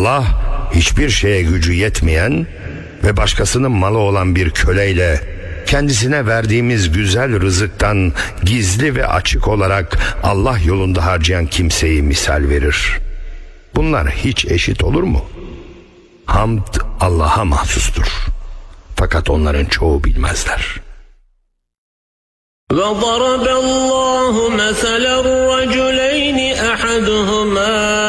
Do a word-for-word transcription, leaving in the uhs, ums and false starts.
Allah hiçbir şeye gücü yetmeyen ve başkasının malı olan bir köleyle kendisine verdiğimiz güzel rızıktan gizli ve açık olarak Allah yolunda harcayan kimseyi misal verir. Bunlar hiç eşit olur mu? Hamd Allah'a mahsustur. Fakat onların çoğu bilmezler. وَضَرَبَ اللّٰهُ مَثَلًا رَجُلَيْنِ أَحَدُهُمَا